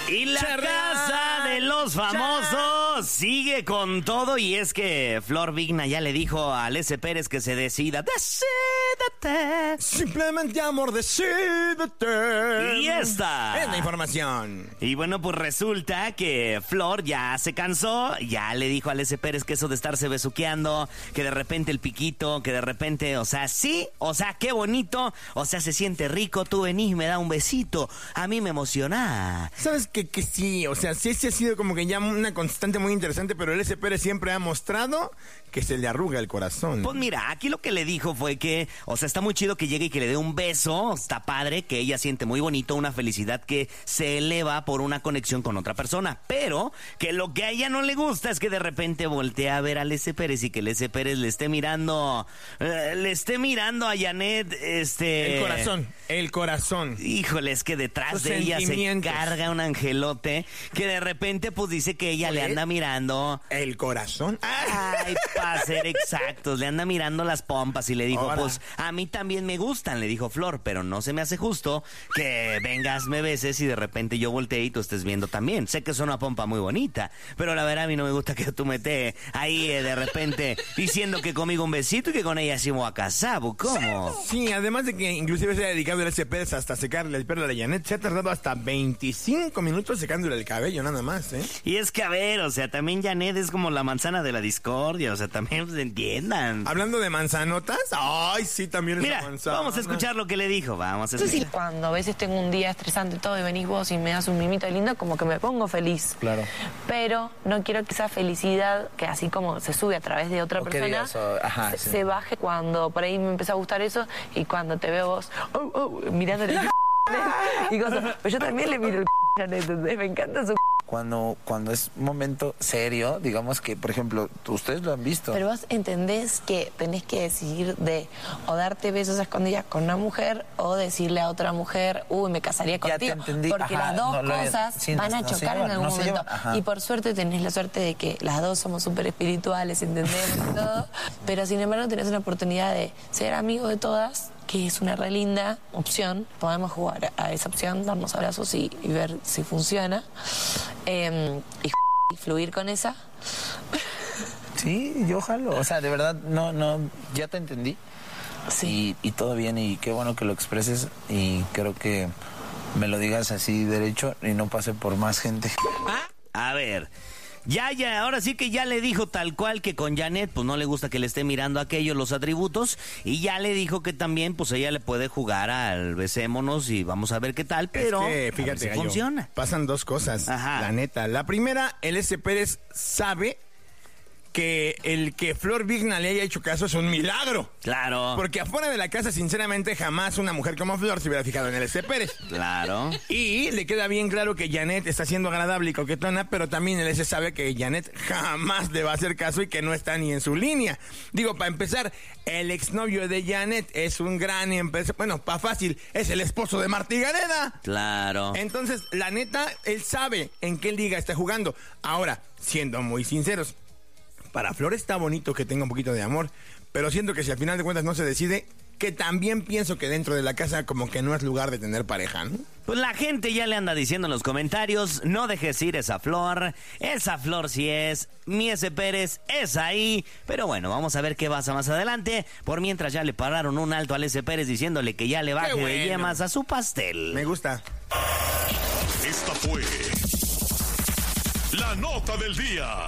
Y la casa de los famosos sigue con todo, y es que Flor Vigna ya le dijo a Alessia Pérez que se decida. ¡Decídete! Simplemente, amor, decídete. Y esta es la información. Y bueno, pues resulta que Flor ya se cansó, ya le dijo a Alessia Pérez que eso de estarse besuqueando, que de repente el piquito, que de repente, o sea, sí, o sea, qué bonito, o sea, se siente rico, tú venís, me da un besito, a mí me emociona. ¿Sabes que sí? O sea, sí ha sido como que ya una constante muy interesante, pero Alessia Pérez siempre ha mostrado que se le arruga el corazón. Pues mira, aquí lo que le dijo fue que, o sea, está muy chido que llegue y que le dé un beso, está padre, que ella siente muy bonito, una felicidad que se eleva por una conexión con otra persona, pero que lo que a ella no le gusta es que de repente voltea a ver a Alessia Pérez y que Alessia Pérez le esté mirando a Janet, El corazón. Híjole, es que detrás de ella se carga un angelote que de repente pues dice que ella le anda mirando el corazón. Ay, para ser exactos, le anda mirando las pompas y le dijo, pues a mí también me gustan, le dijo Flor, pero no se me hace justo que vengas, me beses y de repente yo volteé y tú estés viendo también. Sé que es una pompa muy bonita, pero la verdad a mí no me gusta que tú me estés ahí de repente diciendo que conmigo un besito y que con ella sí me voy a casar, ¿cómo? Sí, además de que inclusive se ha dedicado a Alessia Pérez hasta secarle el pelo a la Janet, se ha tardado hasta 25 minutos secándole el cabello, nada más, ¿eh? Y es que, a ver, o sea, también Janet es como la manzana de la discordia, o sea, también pues, entiendan. Hablando de manzanotas, ay, sí, también es Mira, una manzana. Vamos a escuchar lo que le dijo, vamos a escuchar. Sí, cuando a veces tengo un día estresante todo y venís vos y me das un mimito lindo, como que me pongo feliz. Claro. Pero no quiero que esa felicidad, que así como se sube a través de otra persona, se baje cuando por ahí me empieza a gustar eso y cuando te veo vos, mirándole y cosas. Pero yo también le miro el ¿entendés? Me encanta su Cuando es un momento serio, digamos que, por ejemplo, ustedes lo han visto. Pero vos entendés que tenés que decidir de o darte besos a escondidas con una mujer o decirle a otra mujer, me casaría contigo. Ya te entendí. Porque las dos cosas van a chocar en algún momento. Y por suerte tenés la suerte de que las dos somos súper espirituales, entendemos y todo. Pero sin embargo tenés una oportunidad de ser amigo de todas, que es una re linda opción. Podemos jugar a esa opción, darnos abrazos y ver si funciona. Y fluir con esa. Sí, yo jalo. O sea, de verdad, no, ya te entendí. Sí. Y todo bien, y qué bueno que lo expreses, y creo que me lo digas así derecho y no pase por más gente. A ver, ya, ahora sí que ya le dijo tal cual que con Janet, pues no le gusta que le esté mirando aquellos los atributos, y ya le dijo que también, pues ella le puede jugar al besémonos y vamos a ver qué tal, pero es que, fíjate, a ver si Gallo, funciona. Pasan dos cosas, la neta. La primera, Alessia Pérez sabe que el que Flor Vigna le haya hecho caso es un milagro. Claro. Porque afuera de la casa, sinceramente, jamás una mujer como Flor se hubiera fijado en Alessia Pérez. Claro. Y le queda bien claro que Janet está siendo agradable y coquetona, pero también Alessia sabe que Janet jamás le va a hacer caso y que no está ni en su línea. Digo, para empezar, el exnovio de Janet es un gran empresario. Bueno, para fácil, es el esposo de Martí Gareda. Claro. Entonces, la neta, él sabe en qué liga está jugando. Ahora, siendo muy sinceros, para Flor está bonito que tenga un poquito de amor, pero siento que si al final de cuentas no se decide, que también pienso que dentro de la casa como que no es lugar de tener pareja, ¿no? Pues la gente ya le anda diciendo en los comentarios, no dejes ir esa Flor sí es, mi Alessia Pérez es ahí, pero bueno, vamos a ver qué pasa más adelante. Por mientras ya le pararon un alto a Alessia Pérez diciéndole que ya le baje de yemas a su pastel. Me gusta. Esta fue la nota del día.